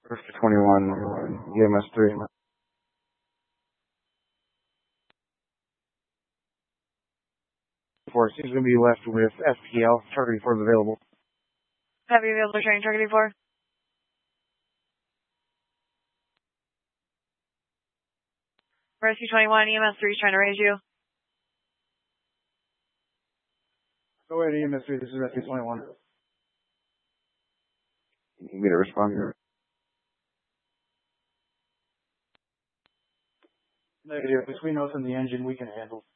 Rescue 21, EMS 3. Four seems to be left with STL. Target 4 is available. Have you available training target 4? Rescue 21, EMS 3 is trying to raise you. Go ahead, EMS 3. This is Rescue 21. You need me to respond here? Negative. Between us and the engine, we can handle.